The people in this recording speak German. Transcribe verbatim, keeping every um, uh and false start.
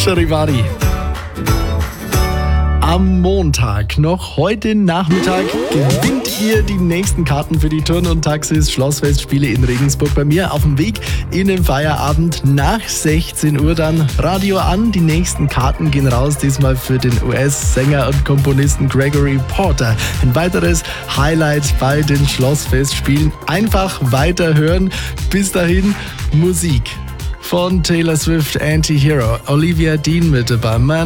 Charivari. Am Montag, noch heute Nachmittag, gewinnt ihr die nächsten Karten für die Turn- und Taxis Schlossfestspiele in Regensburg bei mir auf dem Weg in den Feierabend. Nach sechzehn Uhr dann Radio an. Die nächsten Karten gehen raus, diesmal für den U S-Sänger und Komponisten Gregory Porter. Ein weiteres Highlight bei den Schlossfestspielen. Einfach weiterhören. Bis dahin Musik von Taylor Swift, Anti-Hero. Olivia Dean mit dabei. Man